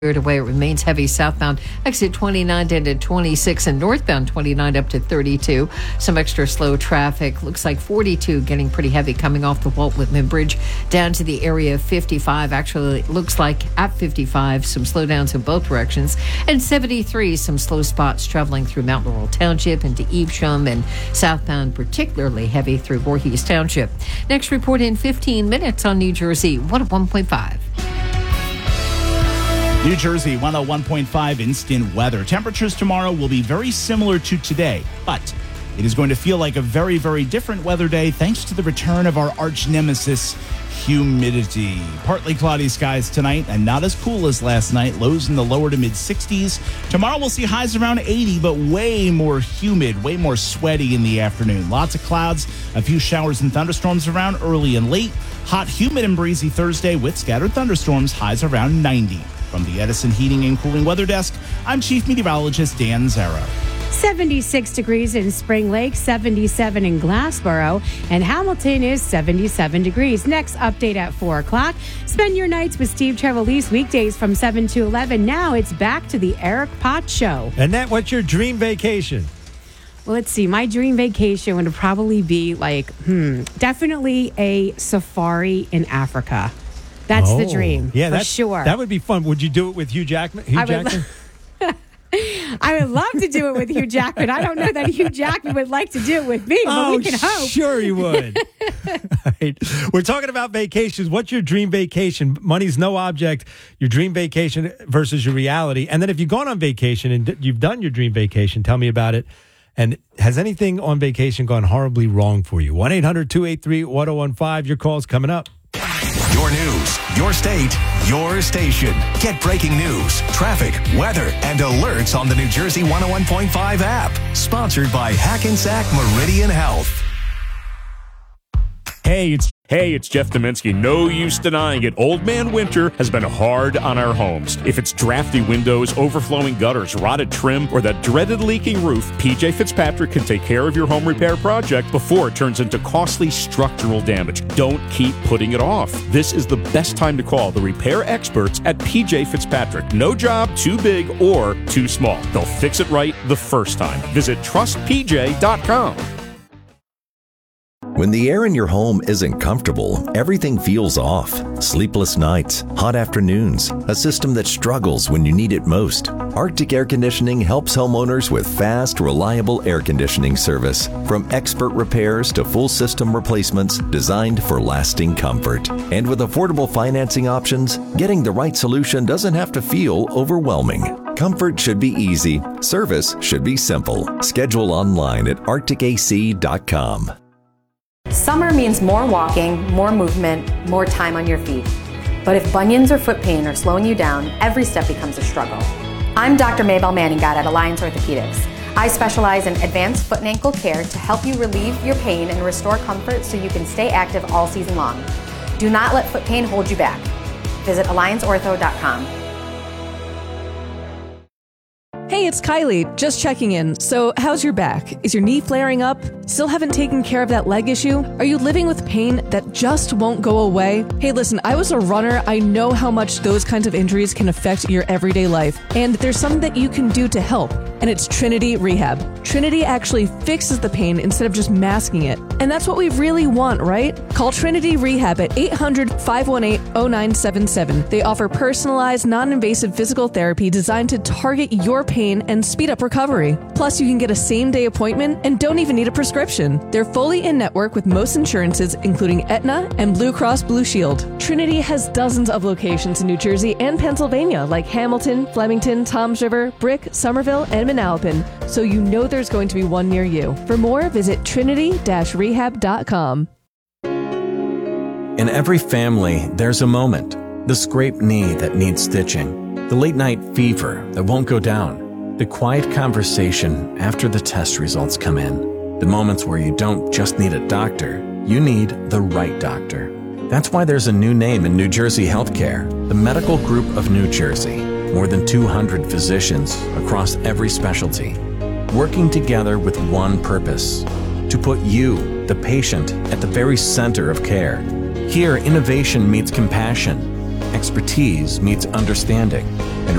Away, it remains heavy southbound. Exit 29 down to 26 and northbound 29 up to 32. Some extra slow traffic. Looks like 42 getting pretty heavy coming off the Walt Whitman Bridge down to the area of 55. Actually, it looks like at 55, some slowdowns in both directions. And 73, some slow spots traveling through Mount Laurel Township into Evesham and southbound, particularly heavy through Voorhees Township. Next report in 15 minutes on New Jersey 101.5. New Jersey 101.5 instant weather. Temperatures tomorrow will be very similar to today, but it is going to feel like a very, very different weather day thanks to the return of our arch nemesis, humidity. Partly cloudy skies tonight and not as cool as last night. Lows in the lower to mid 60s. Tomorrow we'll see highs around 80, but way more humid, way more sweaty in the afternoon. Lots of clouds, a few showers and thunderstorms around early and late. Hot, humid, and breezy Thursday with scattered thunderstorms, highs around 90. From the Edison Heating and Cooling Weather Desk, I'm Chief Meteorologist Dan Zarrow. 76 degrees in Spring Lake, 77 in Glassboro, and Hamilton is 77 degrees. Next update at 4 o'clock. Spend your nights with Steve Trevelise weekdays from 7 to 11. Now it's back to the Eric Potts Show. Annette, what's your dream vacation? Well, let's see. My dream vacation would probably be definitely a safari in Africa. That's the dream. Yeah, for sure. That would be fun. Would you do it with Hugh Jackman? I would love to do it with Hugh Jackman. I don't know that Hugh Jackman would like to do it with me, but we can hope. Sure he would. All right. We're talking about vacations. What's your dream vacation? Money's no object. Your dream vacation versus your reality. And then if you've gone on vacation and you've done your dream vacation, tell me about it. And has anything on vacation gone horribly wrong for you? 1-800-283-1015. Your call's coming up. Your news, your state, your station. Get breaking news, traffic, weather, and alerts on the New Jersey 101.5 app. Sponsored by Hackensack Meridian Health. Hey, it's Jeff Dominski. No use denying it. Old Man Winter has been hard on our homes. If it's drafty windows, overflowing gutters, rotted trim, or that dreaded leaking roof, PJ Fitzpatrick can take care of your home repair project before it turns into costly structural damage. Don't keep putting it off. This is the best time to call the repair experts at PJ Fitzpatrick. No job too big or too small. They'll fix it right the first time. Visit trustpj.com. When the air in your home isn't comfortable, everything feels off. Sleepless nights, hot afternoons, a system that struggles when you need it most. Arctic Air Conditioning helps homeowners with fast, reliable air conditioning service. From expert repairs to full system replacements designed for lasting comfort. And with affordable financing options, getting the right solution doesn't have to feel overwhelming. Comfort should be easy. Service should be simple. Schedule online at arcticac.com. Summer means more walking, more movement, more time on your feet. But if bunions or foot pain are slowing you down, every step becomes a struggle. I'm Dr. Maybelle Manningat at Alliance Orthopedics. I specialize in advanced foot and ankle care to help you relieve your pain and restore comfort so you can stay active all season long. Do not let foot pain hold you back. Visit allianceortho.com. Hey, it's Kylie, just checking in. So, how's your back? Is your knee flaring up? Still haven't taken care of that leg issue? Are you living with pain that just won't go away? Hey, listen, I was a runner. I know how much those kinds of injuries can affect your everyday life. And there's something that you can do to help. And it's Trinity Rehab. Trinity actually fixes the pain instead of just masking it. And that's what we really want, right? Call Trinity Rehab at 800-518-0977. They offer personalized, non-invasive physical therapy designed to target your pain and speed up recovery. Plus, you can get a same-day appointment and don't even need a prescription. They're fully in-network with most insurances, including Aetna and Blue Cross Blue Shield. Trinity has dozens of locations in New Jersey and Pennsylvania, like Hamilton, Flemington, Toms River, Brick, Somerville, and Manalapan, so you know there's going to be one near you. For more, visit trinity-rehab.com. In every family, there's a moment. The scraped knee that needs stitching. The late-night fever that won't go down. The quiet conversation after the test results come in. The moments where you don't just need a doctor, you need the right doctor. That's why there's a new name in New Jersey healthcare, the Medical Group of New Jersey. More than 200 physicians across every specialty, working together with one purpose, to put you, the patient, at the very center of care. Here, innovation meets compassion, expertise meets understanding, and